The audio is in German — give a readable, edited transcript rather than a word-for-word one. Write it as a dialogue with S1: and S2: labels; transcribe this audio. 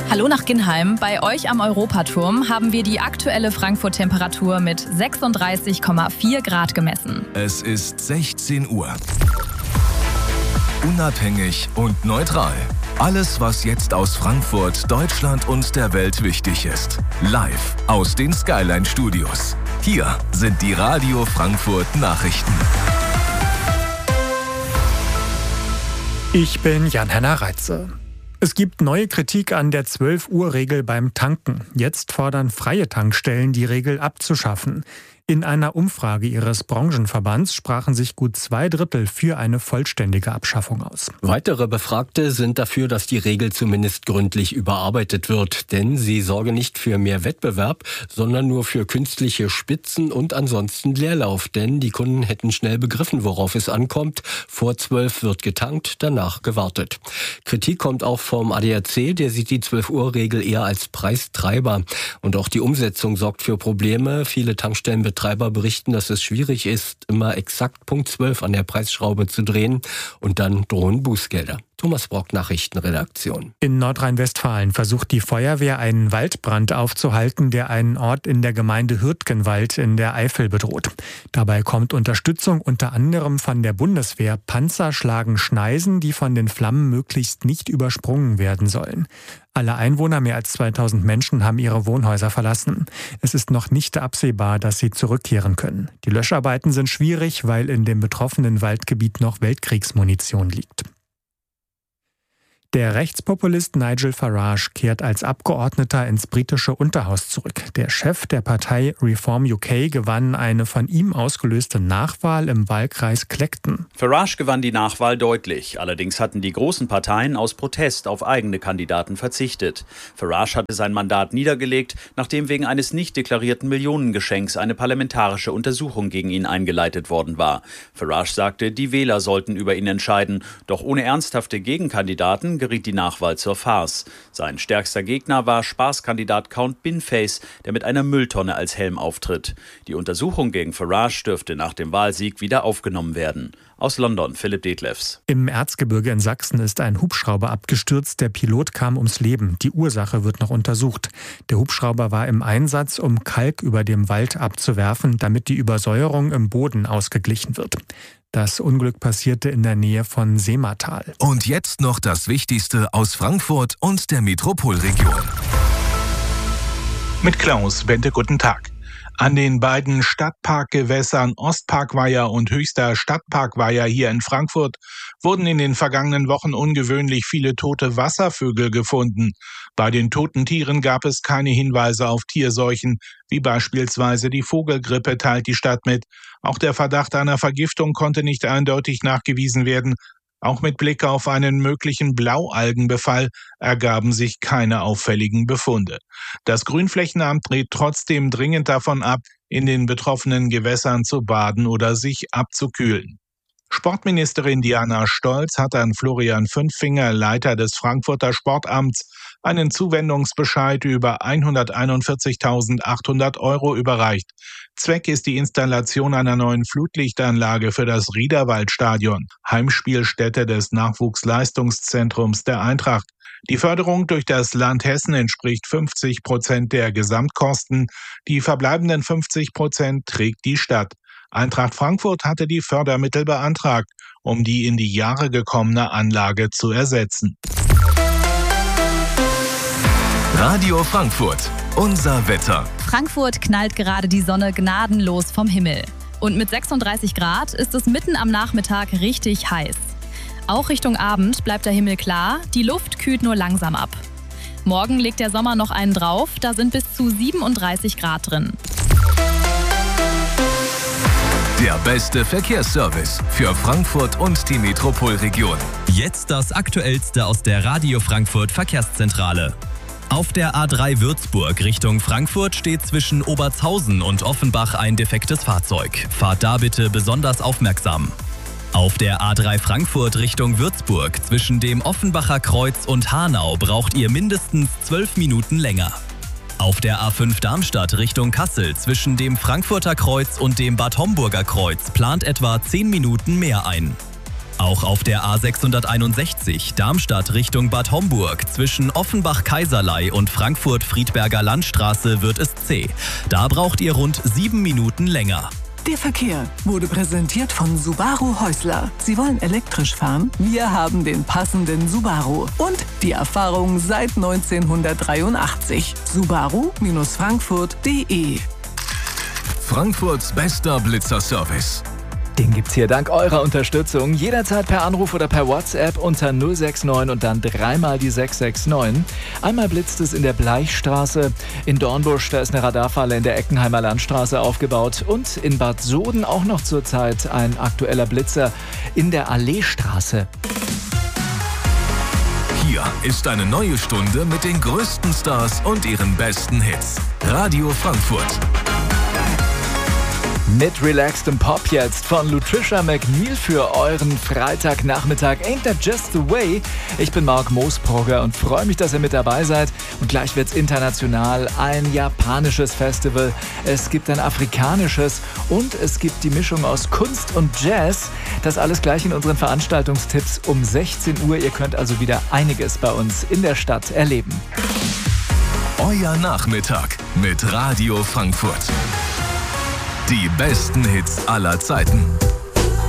S1: Hallo nach Ginheim. Bei euch am Europaturm haben wir die aktuelle Frankfurt-Temperatur mit 36,4 Grad gemessen.
S2: Es ist 16 Uhr. Unabhängig und neutral. Alles, was jetzt aus Frankfurt, Deutschland und der Welt wichtig ist. Live aus den Skyline-Studios. Hier sind die Radio Frankfurt Nachrichten.
S3: Ich bin Jan-Henner Reitze. Es gibt neue Kritik an der 12-Uhr-Regel beim Tanken. Jetzt fordern freie Tankstellen, die Regel abzuschaffen. In einer Umfrage ihres Branchenverbands sprachen sich gut 2/3 für eine vollständige Abschaffung aus.
S4: Weitere Befragte sind dafür, dass die Regel zumindest gründlich überarbeitet wird. Denn sie sorge nicht für mehr Wettbewerb, sondern nur für künstliche Spitzen und ansonsten Leerlauf. Denn die Kunden hätten schnell begriffen, worauf es ankommt. Vor 12 wird getankt, danach gewartet. Kritik kommt auch vom ADAC, der sieht die 12-Uhr-Regel eher als Preistreiber. Und auch die Umsetzung sorgt für Probleme. Viele Tankstellenbetreiber berichten, dass es schwierig ist, immer exakt Punkt 12 an der Preisschraube zu drehen und dann drohen Bußgelder. Thomas Brock, Nachrichtenredaktion.
S3: In Nordrhein-Westfalen versucht die Feuerwehr, einen Waldbrand aufzuhalten, der einen Ort in der Gemeinde Hürtgenwald in der Eifel bedroht. Dabei kommt Unterstützung unter anderem von der Bundeswehr. Panzer schlagen Schneisen, die von den Flammen möglichst nicht übersprungen werden sollen. Alle Einwohner, mehr als 2000 Menschen, haben ihre Wohnhäuser verlassen. Es ist noch nicht absehbar, dass sie zurückkehren können. Die Löscharbeiten sind schwierig, weil in dem betroffenen Waldgebiet noch Weltkriegsmunition liegt. Der Rechtspopulist Nigel Farage kehrt als Abgeordneter ins britische Unterhaus zurück. Der Chef der Partei Reform UK gewann eine von ihm ausgelöste Nachwahl im Wahlkreis Clacton.
S5: Farage gewann die Nachwahl deutlich. Allerdings hatten die großen Parteien aus Protest auf eigene Kandidaten verzichtet. Farage hatte sein Mandat niedergelegt, nachdem wegen eines nicht deklarierten Millionengeschenks eine parlamentarische Untersuchung gegen ihn eingeleitet worden war. Farage sagte, die Wähler sollten über ihn entscheiden. Doch ohne ernsthafte Gegenkandidaten geriet die Nachwahl zur Farce. Sein stärkster Gegner war Spaßkandidat Count Binface, der mit einer Mülltonne als Helm auftritt. Die Untersuchung gegen Farage dürfte nach dem Wahlsieg wieder aufgenommen werden. Aus London, Philipp Detlefs.
S3: Im Erzgebirge in Sachsen ist ein Hubschrauber abgestürzt. Der Pilot kam ums Leben. Die Ursache wird noch untersucht. Der Hubschrauber war im Einsatz, um Kalk über dem Wald abzuwerfen, damit die Übersäuerung im Boden ausgeglichen wird. Das Unglück passierte in der Nähe von Seematal.
S2: Und jetzt noch das Wichtigste aus Frankfurt und der Metropolregion.
S6: Mit Klaus Bente, guten Tag. An den beiden Stadtparkgewässern Ostparkweiher und Höchster Stadtparkweiher hier in Frankfurt wurden in den vergangenen Wochen ungewöhnlich viele tote Wasservögel gefunden. Bei den toten Tieren gab es keine Hinweise auf Tierseuchen, wie beispielsweise die Vogelgrippe, teilt die Stadt mit. Auch der Verdacht einer Vergiftung konnte nicht eindeutig nachgewiesen werden. Auch mit Blick auf einen möglichen Blaualgenbefall ergaben sich keine auffälligen Befunde. Das Grünflächenamt rät trotzdem dringend davon ab, in den betroffenen Gewässern zu baden oder sich abzukühlen. Sportministerin Diana Stolz hat an Florian Fünffinger, Leiter des Frankfurter Sportamts, einen Zuwendungsbescheid über 141.800 € überreicht. Zweck ist die Installation einer neuen Flutlichtanlage für das Riederwaldstadion, Heimspielstätte des Nachwuchsleistungszentrums der Eintracht. Die Förderung durch das Land Hessen entspricht 50% der Gesamtkosten. Die verbleibenden 50% trägt die Stadt. Eintracht Frankfurt hatte die Fördermittel beantragt, um die in die Jahre gekommene Anlage zu ersetzen.
S2: Radio Frankfurt, unser Wetter.
S1: Frankfurt knallt gerade die Sonne gnadenlos vom Himmel. Und mit 36 Grad ist es mitten am Nachmittag richtig heiß. Auch Richtung Abend bleibt der Himmel klar, die Luft kühlt nur langsam ab. Morgen legt der Sommer noch einen drauf, da sind bis zu 37 Grad drin.
S2: Der beste Verkehrsservice für Frankfurt und die Metropolregion.
S7: Jetzt das Aktuellste aus der Radio Frankfurt Verkehrszentrale. Auf der A3 Würzburg Richtung Frankfurt steht zwischen Obertshausen und Offenbach ein defektes Fahrzeug. Fahrt da bitte besonders aufmerksam. Auf der A3 Frankfurt Richtung Würzburg zwischen dem Offenbacher Kreuz und Hanau braucht ihr mindestens 12 Minuten länger. Auf der A5 Darmstadt Richtung Kassel zwischen dem Frankfurter Kreuz und dem Bad Homburger Kreuz plant etwa 10 Minuten mehr ein. Auch auf der A661 Darmstadt Richtung Bad Homburg zwischen Offenbach-Kaiserlei und Frankfurt-Friedberger Landstraße wird es zäh. Da braucht ihr rund 7 Minuten länger.
S8: Der Verkehr wurde präsentiert von Subaru Häusler. Sie wollen elektrisch fahren? Wir haben den passenden Subaru. Und die Erfahrung seit 1983. Subaru-Frankfurt.de.
S2: Frankfurts bester Blitzerservice.
S9: Den gibt's hier dank eurer Unterstützung. Jederzeit per Anruf oder per WhatsApp unter 069 und dann dreimal die 669. Einmal blitzt es in der Bleichstraße. In Dornbusch, da ist eine Radarfalle in der Eckenheimer Landstraße aufgebaut. Und in Bad Soden auch noch zurzeit ein aktueller Blitzer in der Alleestraße.
S2: Hier ist eine neue Stunde mit den größten Stars und ihren besten Hits. Radio Frankfurt.
S9: Mit relaxedem Pop jetzt von Lutricia McNeil für euren Freitagnachmittag. Ain't that just the way? Ich bin Marc Moosbrugger und freue mich, dass ihr mit dabei seid. Und gleich wird's international. Ein japanisches Festival, es gibt ein afrikanisches und es gibt die Mischung aus Kunst und Jazz. Das alles gleich in unseren Veranstaltungstipps um 16 Uhr. Ihr könnt also wieder einiges bei uns in der Stadt erleben.
S2: Euer Nachmittag mit Radio Frankfurt. Die besten Hits aller Zeiten.